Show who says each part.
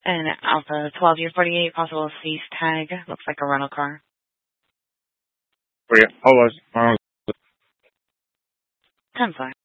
Speaker 1: And Alpha 12U48, possible cease tag. Looks like a rental car.
Speaker 2: Oh yeah. Hold on.
Speaker 1: 10-5.